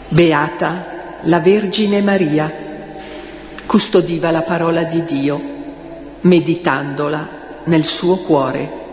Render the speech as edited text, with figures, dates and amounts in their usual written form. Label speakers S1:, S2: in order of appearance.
S1: Beata la Vergine Maria, custodiva la parola di Dio, meditandola nel suo cuore.